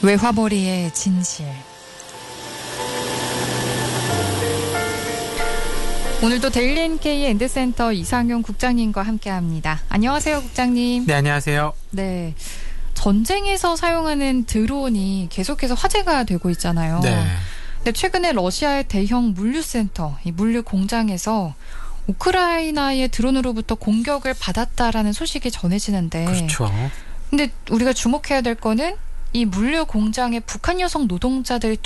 외화벌이의 진실. 오늘도 데일리 NK 엔드센터 이상용 국장님과 함께합니다. 안녕하세요, 국장님. 네, 안녕하세요. 네, 전쟁에서 사용하는 드론이 계속해서 화제가 되고 있잖아요. 네. 근데 최근에 러시아의 대형 물류센터, 이 물류 공장에서 우크라이나의 드론으로부터 공격을 받았다라는 소식이 전해지는데, 그렇죠. 근데 우리가 주목해야 될 거는 이 물류 공장에 북한 여성 노동자들이